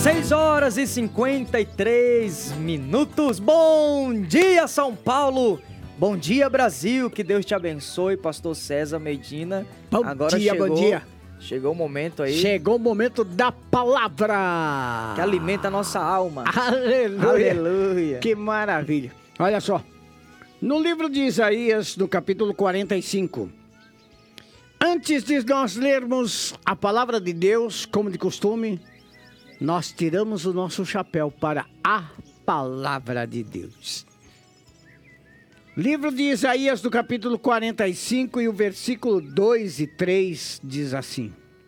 6h53. Bom dia, São Paulo. Bom dia, Brasil. Que Deus te abençoe, pastor César Medina. Bom dia. Chegou o momento aí. Chegou o momento da palavra. Que alimenta a nossa alma. Aleluia. Aleluia. Que maravilha. Olha só. No livro de Isaías, no capítulo 45. Antes de nós lermos a palavra de Deus, como de costume, nós tiramos o nosso chapéu para a palavra de Deus. Livro de Isaías, do capítulo 45, e o versículo 2 e 3 diz assim: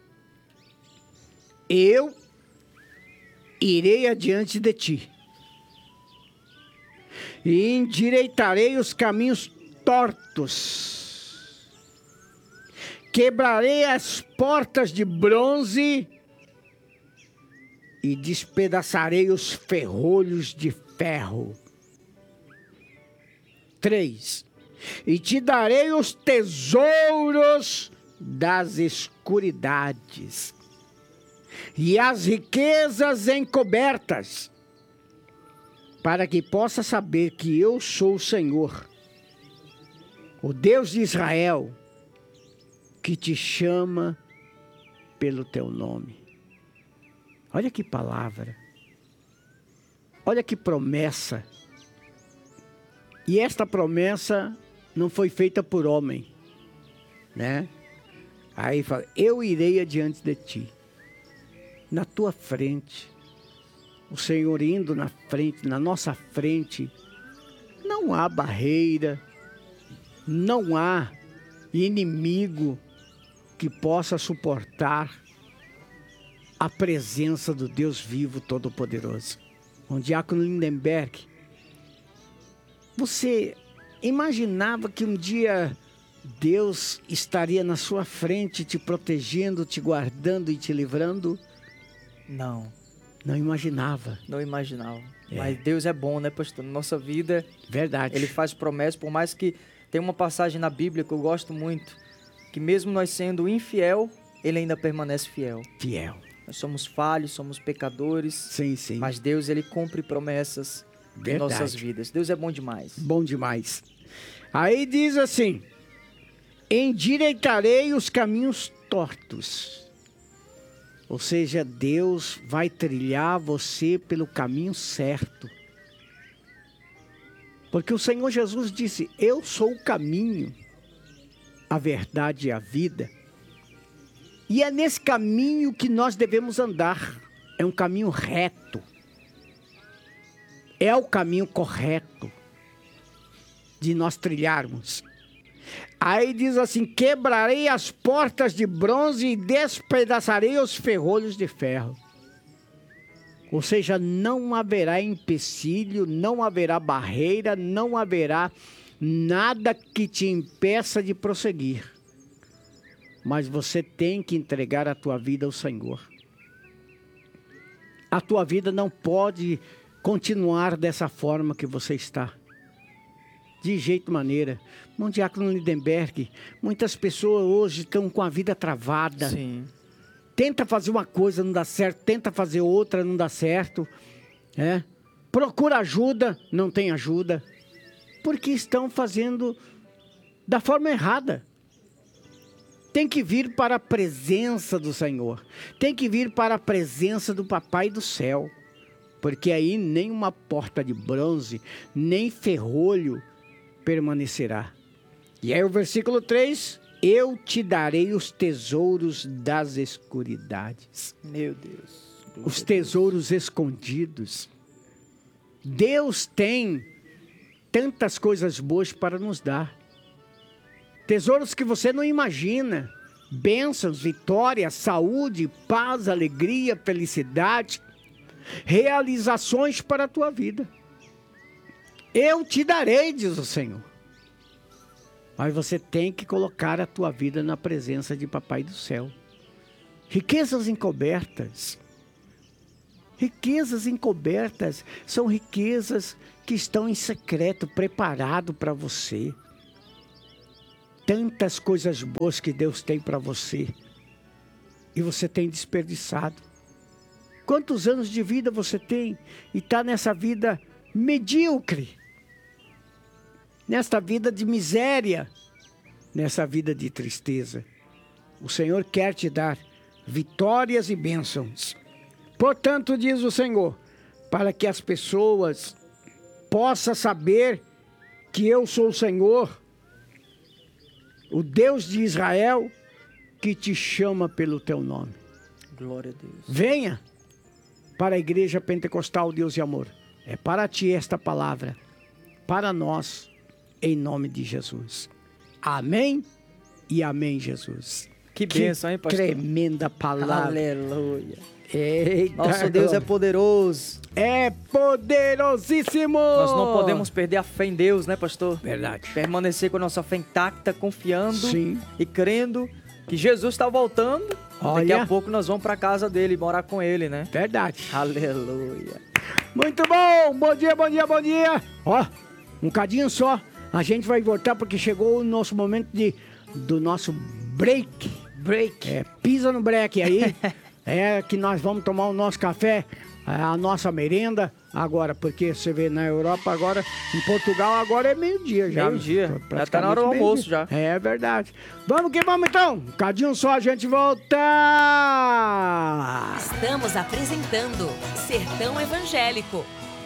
Eu irei adiante de ti, e endireitarei os caminhos tortos, quebrarei as portas de bronze e despedaçarei os ferrolhos de ferro. 3. E te darei os tesouros das escuridades e as riquezas encobertas, para que possa saber que eu sou o Senhor, o Deus de Israel, que te chama pelo teu nome. Olha que palavra, olha que promessa. E esta promessa não foi feita por homem, né? Aí fala, eu irei adiante de ti, na tua frente, o Senhor indo na frente, na nossa frente, não há barreira, não há inimigo que possa suportar a presença do Deus vivo todo-poderoso. O diácono Lindenberg, você imaginava que um dia Deus estaria na sua frente, te protegendo, te guardando e te livrando? Não. Não imaginava. Não imaginava. Mas Deus é bom, né, pastor? Na nossa vida, verdade. Ele faz promessas, por mais que tem uma passagem na Bíblia que eu gosto muito, que mesmo nós sendo infiel, Ele ainda permanece fiel. Fiel. Nós somos falhos, somos pecadores. Sim, sim. Mas Deus, Ele cumpre promessas em nossas vidas. Deus é bom demais. Bom demais. Aí diz assim: endireitarei os caminhos tortos. Ou seja, Deus vai trilhar você pelo caminho certo. Porque o Senhor Jesus disse: eu sou o caminho, a verdade e a vida. E é nesse caminho que nós devemos andar. É um caminho reto. É o caminho correto de nós trilharmos. Aí diz assim: quebrarei as portas de bronze e despedaçarei os ferrolhos de ferro. Ou seja, não haverá empecilho, não haverá barreira, não haverá nada que te impeça de prosseguir. Mas você tem que entregar a tua vida ao Senhor. A tua vida não pode continuar dessa forma que você está. De jeito maneira. Irmão diácono Lindenberg, muitas pessoas hoje estão com a vida travada. Sim. Tenta fazer uma coisa, não dá certo. Tenta fazer outra, não dá certo. Procura ajuda, não tem ajuda. Porque estão fazendo da forma errada. Tem que vir para a presença do Senhor. Tem que vir para a presença do Papai do céu. Porque aí nem uma porta de bronze, nem ferrolho permanecerá. E aí o versículo 3, eu te darei os tesouros das escuridades. Meu Deus. Os tesouros escondidos. Deus tem tantas coisas boas para nos dar. Tesouros que você não imagina. Bênçãos, vitória, saúde, paz, alegria, felicidade. Realizações para a tua vida. Eu te darei, diz o Senhor. Mas você tem que colocar a tua vida na presença de Papai do céu. Riquezas encobertas. Riquezas encobertas são riquezas que estão em secreto, preparado para você. Tantas coisas boas que Deus tem para você. E você tem desperdiçado. Quantos anos de vida você tem e está nessa vida medíocre? Nesta vida de miséria, nessa vida de tristeza. O Senhor quer te dar vitórias e bênçãos. Portanto, diz o Senhor, para que as pessoas possam saber que eu sou o Senhor, o Deus de Israel, que te chama pelo teu nome. Glória a Deus. Venha para a Igreja Pentecostal Deus e Amor. É para ti esta palavra, para nós, em nome de Jesus. Amém e amém, Jesus. Que bênção, hein, pastor? Tremenda palavra. Aleluia. Eita, Nosso Deus é poderoso. É poderosíssimo. Nós não podemos perder a fé em Deus, né, pastor? Verdade. Permanecer com a nossa fé intacta, confiando Sim. e crendo que Jesus está voltando. Olha. Daqui a pouco nós vamos para casa dele, morar com ele, né? Verdade. Aleluia. Muito bom. Bom dia, bom dia, bom dia. Ó, um cadinho só. A gente vai voltar porque chegou o nosso momento do nosso break. Break. Pisa no break aí. É que nós vamos tomar o nosso café, a nossa merenda agora, porque você vê na Europa agora, em Portugal agora é meio-dia já. Meio-dia. Já tá na hora do almoço já. É verdade. Vamos que vamos então. Um cadinho só, a gente volta. Estamos apresentando Sertão Evangélico.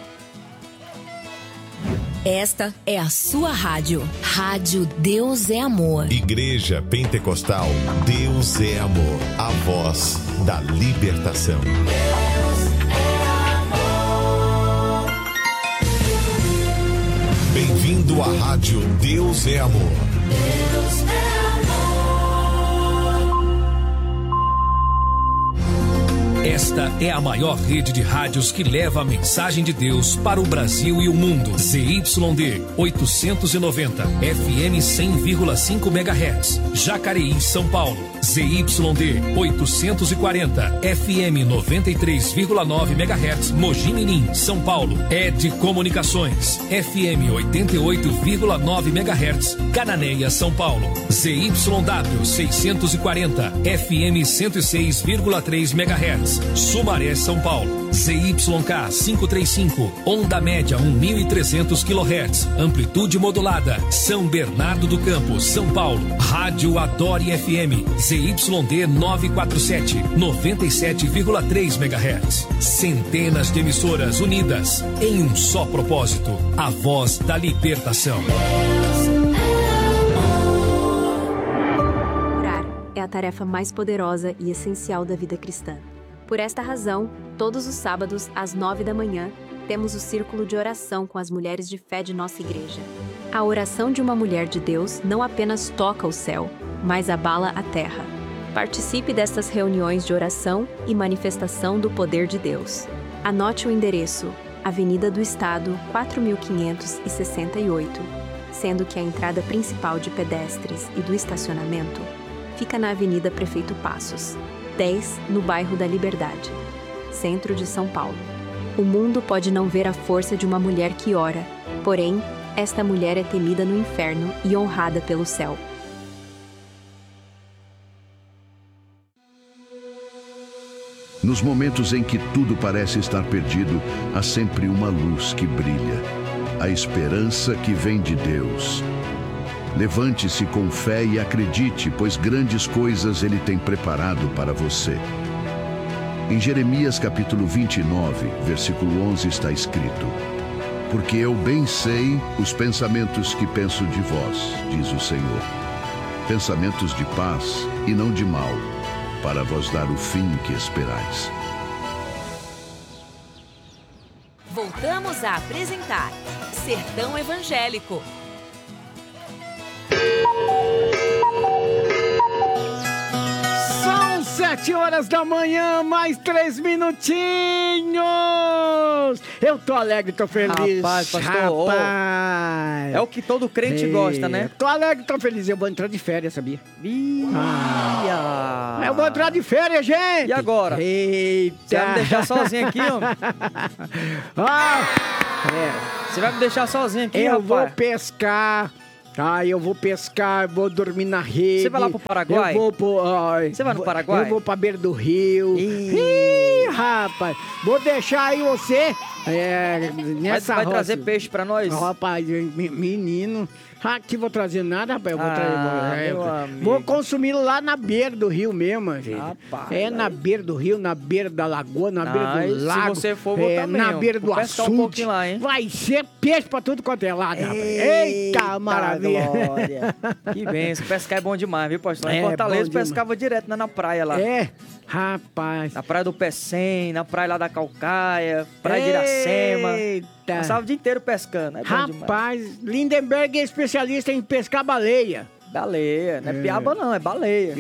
Esta é a sua rádio. Rádio Deus é Amor. Igreja Pentecostal Deus é Amor. A voz da libertação. Deus é amor. Bem-vindo à rádio Deus é Amor. Deus é amor. Esta é a maior rede de rádios que leva a mensagem de Deus para o Brasil e o mundo. ZYD 890, FM 100,5 MHz, Jacareí, São Paulo. ZYD 840, FM 93,9 MHz, Mogi Mirim, São Paulo. ED Comunicações, FM 88,9 MHz, Cananéia, São Paulo. ZYW 640, FM 106,3 MHz, Sumaré, São Paulo. ZYK 535, onda média 1.300 kHz, amplitude modulada, São Bernardo do Campo, São Paulo. Rádio Adore FM, ZYD 947, 97,3 MHz. Centenas de emissoras unidas em um só propósito, a voz da libertação. Orar é a tarefa mais poderosa e essencial da vida cristã. Por esta razão, todos os sábados, às 9 da manhã, temos o círculo de oração com as mulheres de fé de nossa igreja. A oração de uma mulher de Deus não apenas toca o céu, mas abala a terra. Participe destas reuniões de oração e manifestação do poder de Deus. Anote o endereço: Avenida do Estado, 4568, sendo que a entrada principal de pedestres e do estacionamento fica na Avenida Prefeito Passos, 10, no bairro da Liberdade, centro de São Paulo. O mundo pode não ver a força de uma mulher que ora, porém, esta mulher é temida no inferno e honrada pelo céu. Nos momentos em que tudo parece estar perdido, há sempre uma luz que brilha. A esperança que vem de Deus. Levante-se com fé e acredite, pois grandes coisas Ele tem preparado para você. Em Jeremias capítulo 29, versículo 11 está escrito: Porque eu bem sei os pensamentos que penso de vós, diz o Senhor. Pensamentos de paz e não de mal, para vos dar o fim que esperais. Voltamos a apresentar Sertão Evangélico. São 7 horas da manhã, mais 3 minutinhos. Eu tô alegre, tô feliz. Rapaz, pastor, Rapaz. É o que todo crente gosta, né? Tô alegre, tô feliz. Eu vou entrar de férias, sabia? Ia. Eu vou entrar de férias, gente. E agora? Eita. Você vai me deixar sozinho aqui, homem? Você vai me deixar sozinho aqui, Eu rapaz? vou pescar. Eu vou pescar, vou dormir na rede. Você vai lá pro Paraguai? Você vai no Paraguai? Eu vou pra beira do rio. Rapaz, vou deixar aí você nessa vai roça. trazer peixe pra nós? Rapaz, menino... Aqui vou trazer nada, rapaz. Meu Vou consumir lá na beira do rio mesmo, gente. Rapaz, na beira do rio, na beira da lagoa, na beira do lago. Se você for, vou também. Na beira do açude. Um pouquinho lá, hein? Vai ser peixe pra tudo quanto é lado, rapaz. Eita, maravilha. Glória. Que benção. Pescar é bom demais, viu, pastor? Em Fortaleza pescava direto na praia lá. Rapaz. Na praia do Pecém, na praia lá da Calcaia, praia de Iracema. Passava o dia inteiro pescando. Rapaz, Lindenberg é especialista em pescar baleia. Baleia, não é piaba não, é baleia.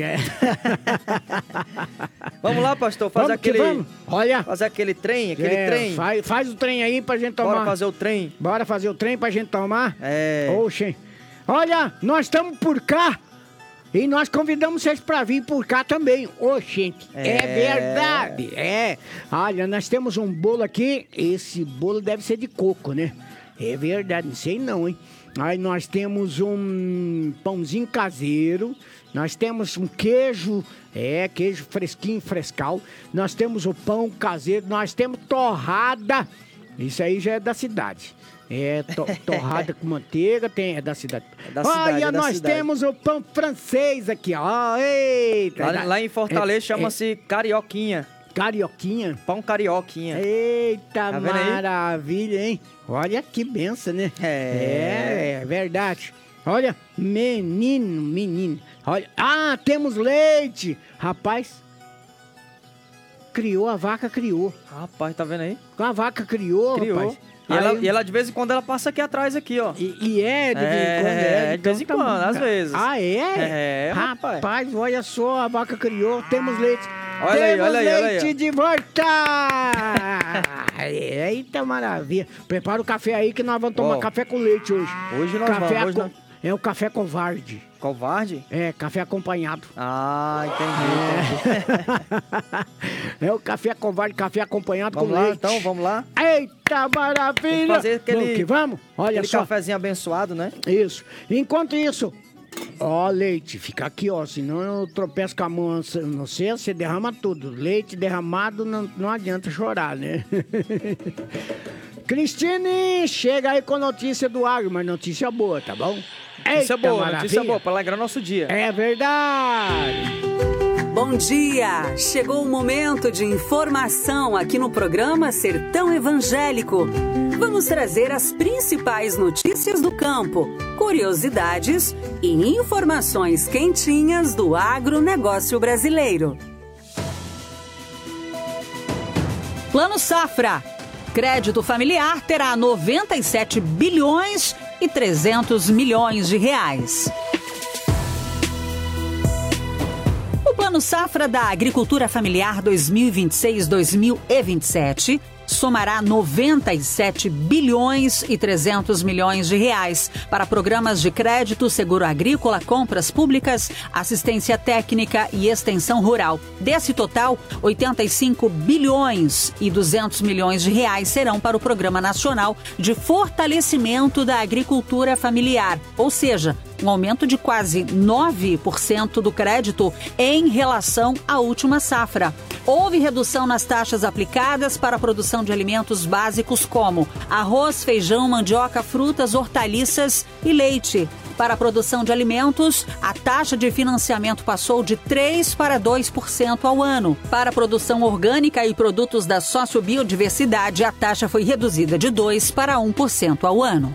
Vamos lá, pastor, fazer aquele trem, trem. Faz o trem aí pra gente tomar. Bora fazer o trem. Bora fazer o trem pra gente tomar? Oxe. Olha, nós estamos por cá. E nós convidamos vocês para vir por cá também. Gente, é verdade. Olha, nós temos um bolo aqui. Esse bolo deve ser de coco, né? É verdade, não sei não, hein? Aí nós temos um pãozinho caseiro. Nós temos um queijo, queijo fresquinho, frescal. Nós temos o pão caseiro. Nós temos torrada. Isso aí já é da cidade. Torrada com manteiga, é da cidade. Olha, nós temos o pão francês aqui, ó. Eita. Lá em Fortaleza chama-se carioquinha. Carioquinha? Pão carioquinha. Eita, tá maravilha, hein? Olha que benção, né? É verdade. Olha, menino. Olha, temos leite. Rapaz, a vaca criou. Rapaz, tá vendo aí? A vaca criou. Rapaz. E ela, de vez em quando, ela passa aqui atrás, aqui, ó. De vez em quando, às vezes. Rapaz, olha só, a vaca criou, temos leite. Olha aí. Leite de volta! Eita, maravilha. Prepara o café aí que nós vamos tomar café com leite hoje. Hoje nós vamos. É o café covarde. Covarde? Café acompanhado. Entendi. É o café covarde, café acompanhado com leite. Então, vamos lá? Eita, maravilha! Vamos fazer vamos. Olha só. Cafezinho abençoado, né? Isso. Enquanto isso, leite, fica aqui, senão eu tropeço com a mão, não sei, você derrama tudo. Leite derramado, não adianta chorar, né? Cristine, chega aí com notícia do agro, mas notícia boa, tá bom? Notícia boa, pra alegrar nosso dia. É verdade. Bom dia! Chegou o momento de informação aqui no programa Sertão Evangélico. Vamos trazer as principais notícias do campo, curiosidades e informações quentinhas do agronegócio brasileiro. Plano Safra. Crédito familiar terá 97 bilhões e 300 milhões de reais. O Plano Safra da Agricultura Familiar 2026-2027 somará 97 bilhões e 300 milhões de reais para programas de crédito, seguro agrícola, compras públicas, assistência técnica e extensão rural. Desse total, 85 bilhões e 200 milhões de reais serão para o Programa Nacional de Fortalecimento da Agricultura Familiar, ou seja, um aumento de quase 9% do crédito em relação à última safra. Houve redução nas taxas aplicadas para a produção de alimentos básicos como arroz, feijão, mandioca, frutas, hortaliças e leite. Para a produção de alimentos, a taxa de financiamento passou de 3% para 2% ao ano. Para a produção orgânica e produtos da sociobiodiversidade, a taxa foi reduzida de 2% para 1% ao ano.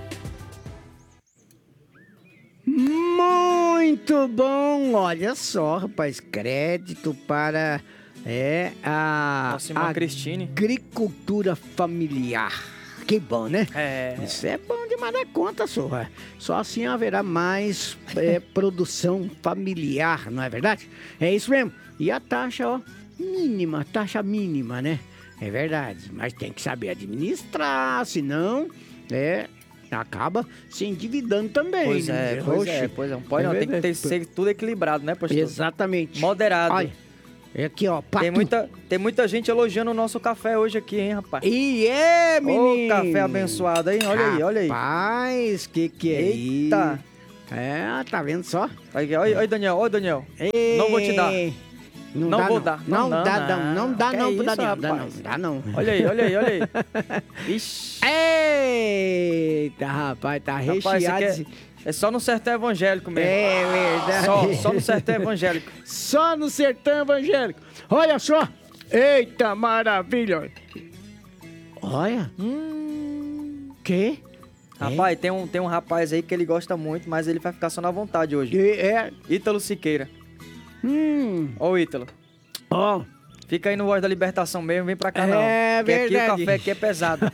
Muito bom! Olha só, rapaz, crédito para a agricultura familiar. Que bom, né? Isso é bom demais da conta, só. Só assim haverá mais produção familiar, não é verdade? É isso mesmo. E a taxa, mínima, taxa mínima, né? É verdade, mas tem que saber administrar, senão, acaba se endividando também. Pois é. Não pode não, tem que ser tudo equilibrado, né, pastor? Exatamente. Moderado. Olha, aqui, tem muita gente elogiando o nosso café hoje aqui, hein, rapaz? Menino? Ô, café abençoado, hein? Olha aí. Rapaz, que é isso? Eita! Tá vendo só? Aí, olha, Daniel, não vou te dar. Não vou dar. Não dá não pro Daniel. Dá não. Olha aí. Ixi. Eita, rapaz, tá recheado. É só no sertão evangélico mesmo. É verdade. Só no sertão evangélico. Só no sertão evangélico. Olha só. Eita, maravilha. Olha. Que? Rapaz, tem um rapaz aí que ele gosta muito, mas ele vai ficar só na vontade hoje. Ítalo Siqueira. Ó o Ítalo. Ó. Fica aí no Voz da Libertação mesmo, vem pra cá não. É verdade. Aqui o café aqui é pesado.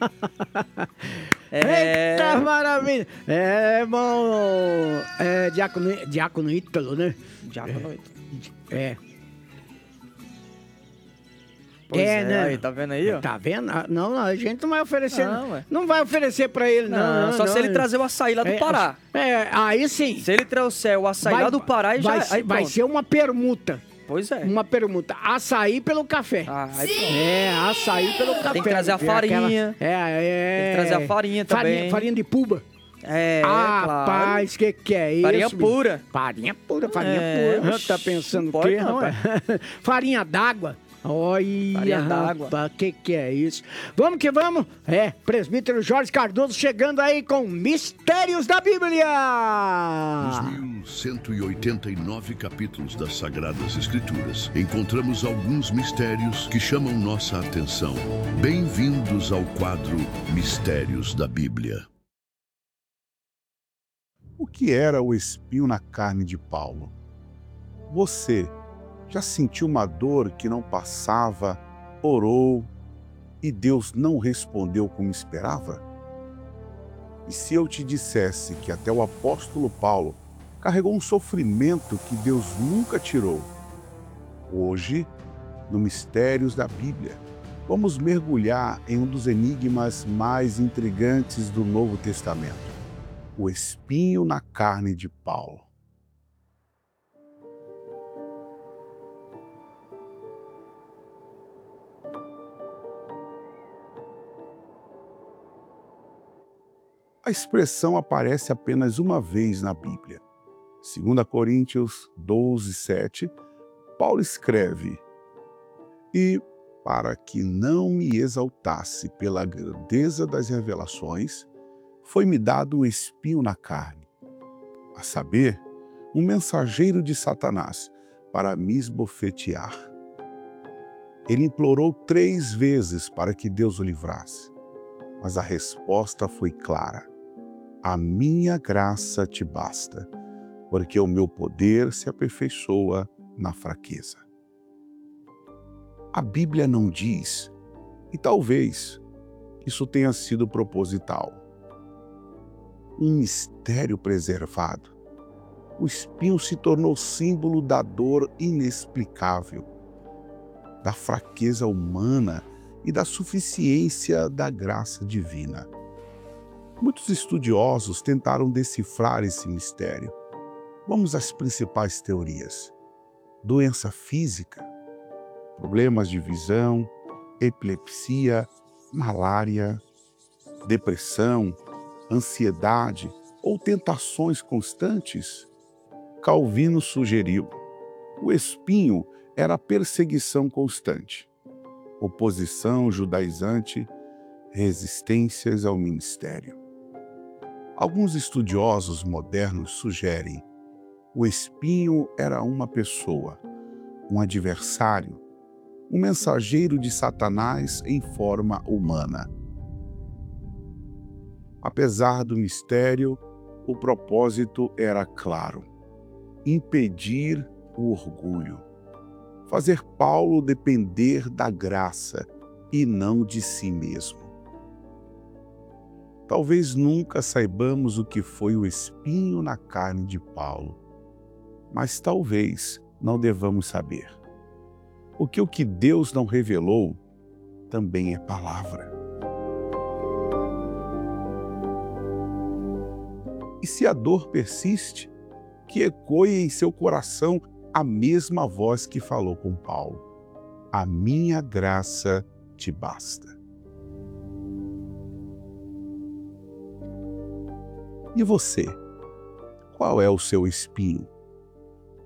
Eita, maravilha. É bom. É Diácono Ítalo, né? Diácono Ítalo. Pois né? Aí, tá vendo aí, ó? Tá vendo? Não, a gente não vai oferecer. Não vai oferecer pra ele, não. Só se ele trazer o açaí lá do Pará. Aí sim. Se ele trouxer o açaí lá do Pará, vai ser uma permuta. Pois é. Uma permuta. Açaí pelo café. Açaí pelo café. Tem que trazer a farinha. Tem que trazer a farinha também. Farinha de puba. Rapaz, claro. que é isso? Farinha pura. Farinha pura. Tá pensando o quê, rapaz? Farinha d'água. Olha, rapaz, que é isso? Vamos que vamos? Presbítero Jorge Cardoso chegando aí com Mistérios da Bíblia. Nos 1.189 capítulos das Sagradas Escrituras, encontramos alguns mistérios que chamam nossa atenção. Bem-vindos ao quadro Mistérios da Bíblia. O que era o espinho na carne de Paulo? Você já sentiu uma dor que não passava, orou e Deus não respondeu como esperava? E se eu te dissesse que até o apóstolo Paulo carregou um sofrimento que Deus nunca tirou? Hoje, no Mistérios da Bíblia, vamos mergulhar em um dos enigmas mais intrigantes do Novo Testamento: o espinho na carne de Paulo. A expressão aparece apenas uma vez na Bíblia. 2 Coríntios 12, 7, Paulo escreve: E, para que não me exaltasse pela grandeza das revelações, foi-me dado um espinho na carne, a saber, um mensageiro de Satanás, para me esbofetear. Ele implorou 3 vezes para que Deus o livrasse, mas a resposta foi clara: a minha graça te basta, porque o meu poder se aperfeiçoa na fraqueza. A Bíblia não diz, e talvez isso tenha sido proposital, um mistério preservado. O espinho se tornou símbolo da dor inexplicável, da fraqueza humana e da suficiência da graça divina. Muitos estudiosos tentaram decifrar esse mistério. Vamos às principais teorias: doença física, problemas de visão, epilepsia, malária, depressão, ansiedade ou tentações constantes. Calvino sugeriu: o espinho era perseguição constante, oposição judaizante, resistências ao ministério. Alguns estudiosos modernos sugerem: o espinho era uma pessoa, um adversário, um mensageiro de Satanás em forma humana. Apesar do mistério, o propósito era claro: impedir o orgulho, fazer Paulo depender da graça e não de si mesmo. Talvez nunca saibamos o que foi o espinho na carne de Paulo, mas talvez não devamos saber, porque o que Deus não revelou também é palavra. E se a dor persiste, que ecoe em seu coração a mesma voz que falou com Paulo: a minha graça te basta. E você? Qual é o seu espinho?